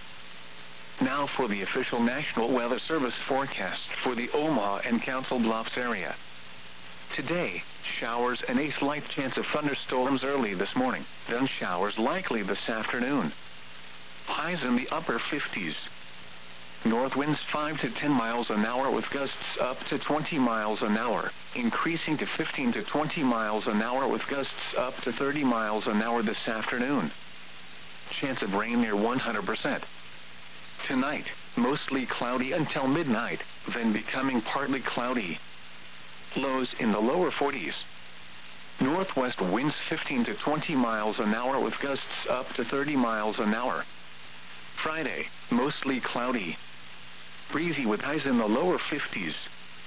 Now for the official National Weather Service forecast for the Omaha and Council Bluffs area. Today, showers and a slight chance of thunderstorms early this morning, then showers likely this afternoon. Highs in the upper fifties. North winds five to ten miles an hour with gusts up to twenty miles an hour, increasing to fifteen to twenty miles an hour with gusts up to thirty miles an hour this afternoon. Chance of rain near one hundred percent. Tonight, mostly cloudy until midnight, then becoming partly cloudy. Lows in the lower forties. Northwest winds fifteen to twenty miles an hour with gusts up to thirty miles an hour. Friday, mostly cloudy. Breezy with highs in the lower fifties.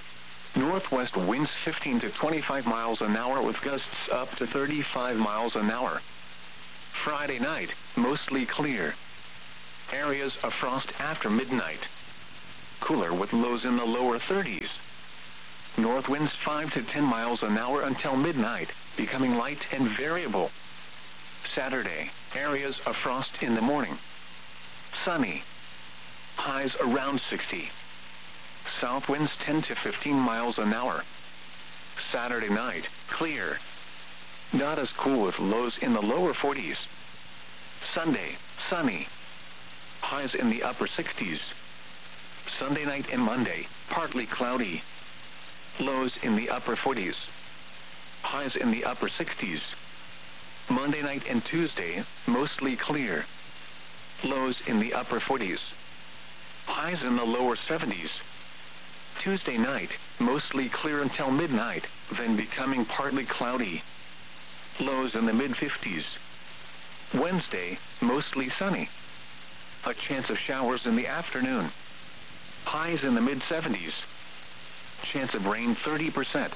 Northwest winds fifteen to twenty-five miles an hour with gusts up to thirty-five miles an hour. Friday night, mostly clear. Areas of frost after midnight. Cooler with lows in the lower thirties. North winds five to ten miles an hour until midnight, becoming light and variable. Saturday, areas of frost in the morning. Sunny. Highs around sixty. South winds ten to fifteen miles an hour. Saturday night, clear. Not as cool with lows in the lower forties. Sunday, sunny. Highs in the upper sixties. Sunday night and Monday, partly cloudy. Lows in the upper forties. Highs in the upper sixties. Monday night and Tuesday, mostly clear. Lows in the upper forties. Highs in the lower seventies. Tuesday night, mostly clear until midnight, then becoming partly cloudy. Lows in the mid-fifties. Wednesday, mostly sunny. A chance of showers in the afternoon. Highs in the mid-seventies. Chance of rain thirty percent.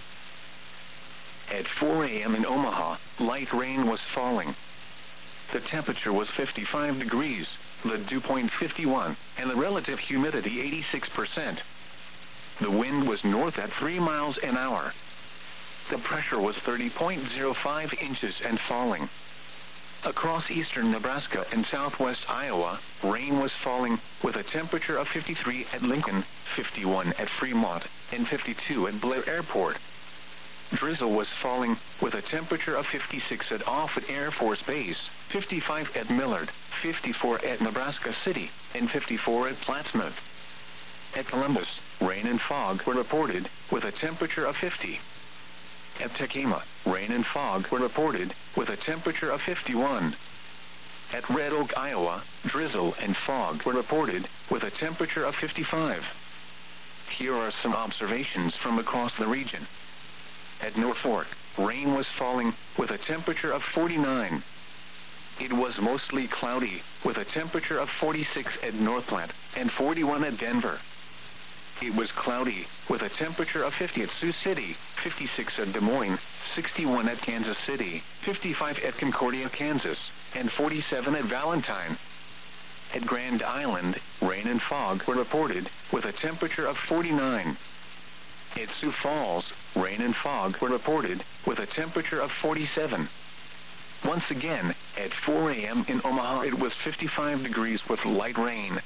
At four a.m. in Omaha, light rain was falling. The temperature was fifty-five degrees, the dew point fifty-one, and the relative humidity eighty-six percent. The wind was north at three miles an hour. The pressure was thirty point zero five inches and falling. Across eastern Nebraska and southwest Iowa, rain was falling with a temperature of fifty-three at Lincoln, fifty-one at Fremont, and fifty-two at Blair Airport. Drizzle was falling with a temperature of fifty-six at Offutt Air Force Base, fifty-five at Millard, fifty-four at Nebraska City, and fifty-four at Plattsmouth. At Columbus, rain and fog were reported with a temperature of fifty. At Tekamah, rain and fog were reported with a temperature of fifty-one. At Red Oak, Iowa, drizzle and fog were reported with a temperature of fifty-five. Here are some observations from across the region. At Norfolk, rain was falling with a temperature of forty-nine. It was mostly cloudy with a temperature of forty-six at Northplant and forty-one at Denver. It was cloudy with a temperature of fifty at Sioux City, fifty-six at Des Moines, sixty-one at Kansas City, fifty-five at Concordia, Kansas, and forty-seven at Valentine. At Grand Island, rain and fog were reported with a temperature of forty-nine. At Sioux Falls, rain and fog were reported with a temperature of forty-seven. Once again, at four a.m. in Omaha, it was fifty-five degrees with light rain.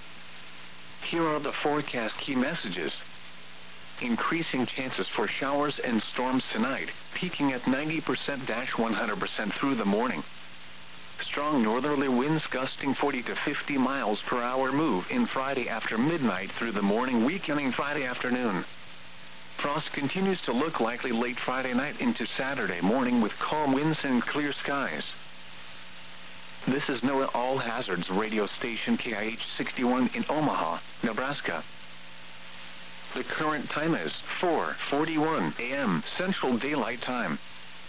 Here are the forecast key messages. Increasing chances for showers and storms tonight, peaking at ninety percent to one hundred percent through the morning. Strong northerly winds gusting forty to fifty miles per hour move in Friday after midnight through the morning, weakening Friday afternoon. Frost continues to look likely late Friday night into Saturday morning with calm winds and clear skies. This is NOAA All Hazards radio station K I H sixty-one in Omaha, Nebraska. The current time is four forty-one a.m. Central Daylight Time.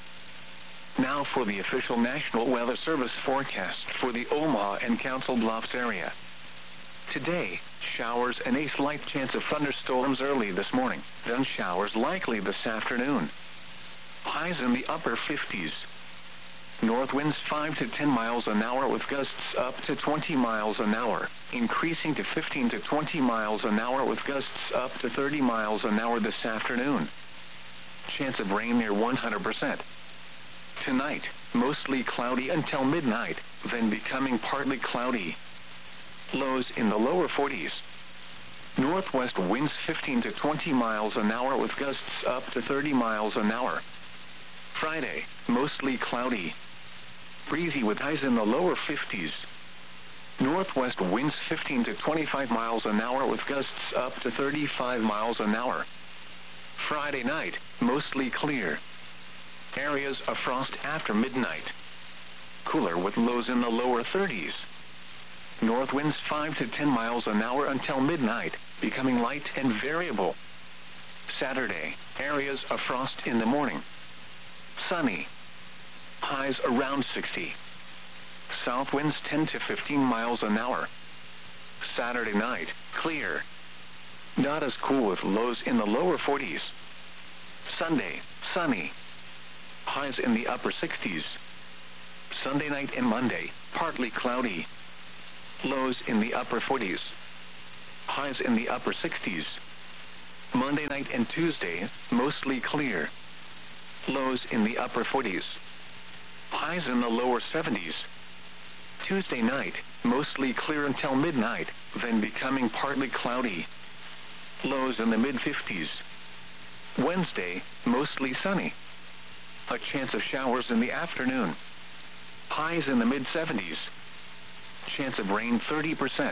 Now for the official National Weather Service forecast for the Omaha and Council Bluffs area. Today, showers and a slight chance of thunderstorms early this morning, then showers likely this afternoon. Highs in the upper fifties. North winds five to ten miles an hour with gusts up to twenty miles an hour, increasing to fifteen to twenty miles an hour with gusts up to thirty miles an hour this afternoon. Chance of rain near one hundred percent. Tonight, mostly cloudy until midnight, then becoming partly cloudy. Lows in the lower forties. Northwest winds fifteen to twenty miles an hour with gusts up to thirty miles an hour. Friday, mostly cloudy. Breezy with highs in the lower fifties. Northwest winds fifteen to twenty-five miles an hour with gusts up to thirty-five miles an hour. Friday night, mostly clear. Areas of frost after midnight. Cooler with lows in the lower thirties. North winds five to ten miles an hour until midnight, becoming light and variable. Saturday, areas of frost in the morning. Sunny. Highs around sixty. South winds ten to fifteen miles an hour. Saturday night, clear. Not as cool with lows in the lower forties. Sunday, sunny. Highs in the upper sixties. Sunday night and Monday, partly cloudy. Lows in the upper forties. Highs in the upper sixties. Monday night and Tuesday, mostly clear. Lows in the upper forties. Highs in the lower seventies. Tuesday night, mostly clear until midnight, then becoming partly cloudy. Lows in the mid-fifties. Wednesday, mostly sunny. A chance of showers in the afternoon. Highs in the mid-seventies. Chance of rain thirty percent.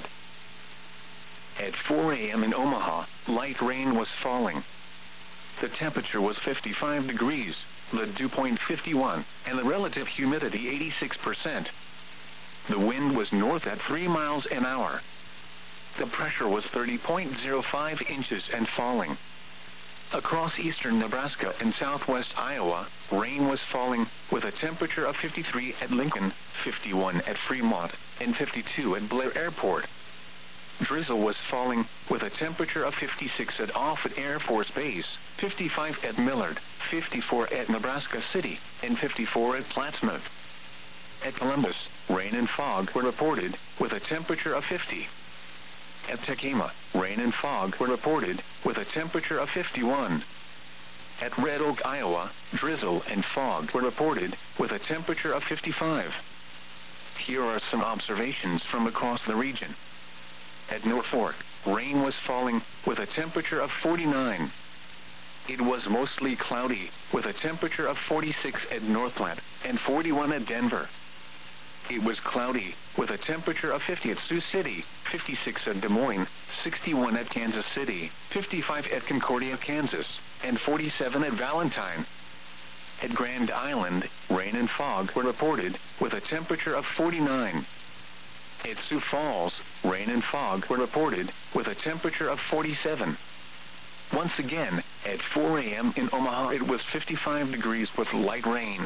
At four a.m. in Omaha, light rain was falling. The temperature was fifty-five degrees, the dew point fifty-one, and the relative humidity eighty-six percent. The wind was north at three miles an hour. The pressure was thirty point zero five inches and falling. Across eastern Nebraska and southwest Iowa, rain was falling, with a temperature of fifty-three at Lincoln, fifty-one at Fremont, and fifty-two at Blair Airport. Drizzle was falling, with a temperature of fifty-six at Offutt Air Force Base, fifty-five at Millard, fifty-four at Nebraska City, and fifty-four at Plattsmouth. At Columbus, rain and fog were reported, with a temperature of fifty. At Tekema, rain and fog were reported, with a temperature of fifty-one. At Red Oak, Iowa, drizzle and fog were reported, with a temperature of fifty-five. Here are some observations from across the region. At Norfolk, rain was falling, with a temperature of forty-nine. It was mostly cloudy, with a temperature of forty-six at North Platte, and forty-one at Denver. It was cloudy, with a temperature of fifty at Sioux City, fifty-six at Des Moines, sixty-one at Kansas City, fifty-five at Concordia, Kansas, and forty-seven at Valentine. At Grand Island, rain and fog were reported, with a temperature of forty-nine. At Sioux Falls, rain and fog were reported, with a temperature of forty-seven. Once again, at four a.m. in Omaha, it was fifty-five degrees with light rain.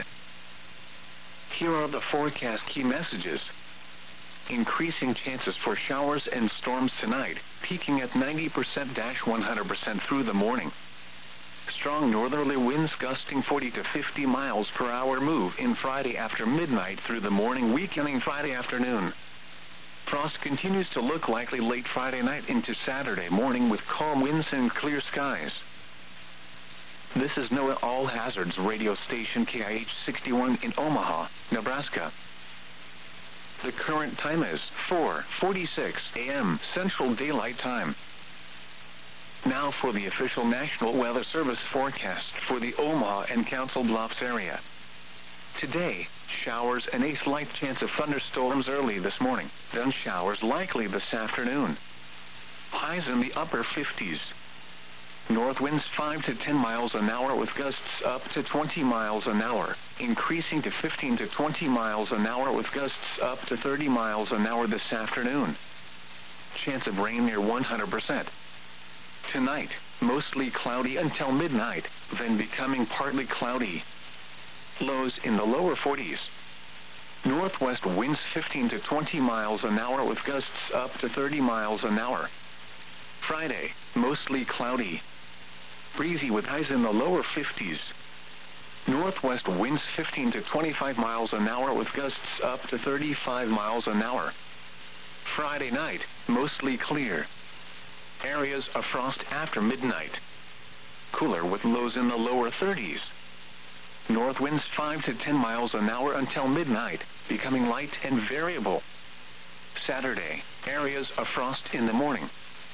Here are the forecast key messages. Increasing chances for showers and storms tonight, peaking at ninety percent to one hundred percent through the morning. Strong northerly winds gusting forty to fifty miles per hour move in Friday after midnight through the morning, weakening Friday afternoon. Frost continues to look likely late Friday night into Saturday morning with calm winds and clear skies. This is NOAA All Hazards radio station K I H sixty-one in Omaha, Nebraska. The current time is four forty-six a.m. Central Daylight Time. Now for the official National Weather Service forecast for the Omaha and Council Bluffs area. Today, showers and a slight chance of thunderstorms early this morning, then showers likely this afternoon. Highs in the upper fifties. North winds five to ten miles an hour with gusts up to twenty miles an hour, increasing to fifteen to twenty miles an hour with gusts up to thirty miles an hour this afternoon. Chance of rain near one hundred percent. Tonight, mostly cloudy until midnight, then becoming partly cloudy. Lows in the lower forties. Northwest winds fifteen to twenty miles an hour with gusts up to thirty miles an hour. Friday, mostly cloudy. Breezy with highs in the lower fifties. Northwest winds fifteen to twenty-five miles an hour with gusts up to thirty-five miles an hour. Friday night, mostly clear. Areas of frost after midnight. Cooler with lows in the lower thirties. North winds five to ten miles an hour until midnight, becoming light and variable. Saturday, areas of frost in the morning.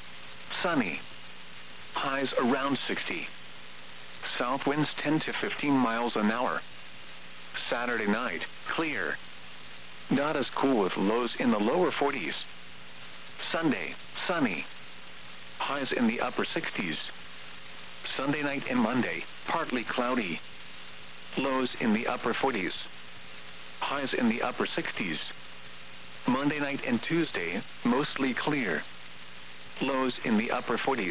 Sunny. Highs around sixty. South winds ten to fifteen miles an hour. Saturday night, clear. Not as cool with lows in the lower forties. Sunday, sunny. Highs in the upper sixties. Sunday night and Monday, partly cloudy. Lows in the upper forties. Highs in the upper sixties. Monday night and Tuesday, mostly clear. Lows in the upper forties.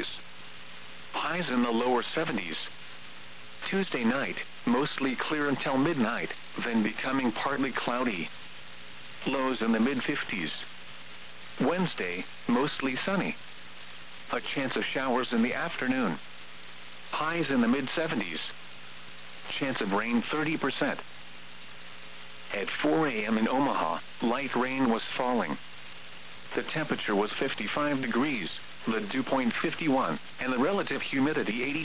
Highs in the lower seventies. Tuesday night, mostly clear until midnight, then becoming partly cloudy. Lows in the mid-fifties. Wednesday, mostly sunny. A chance of showers in the afternoon. Highs in the mid seventies. Chance of rain thirty percent. At four a.m. in Omaha, light rain was falling. The temperature was fifty-five degrees, the dew point fifty-one, and the relative humidity eighty.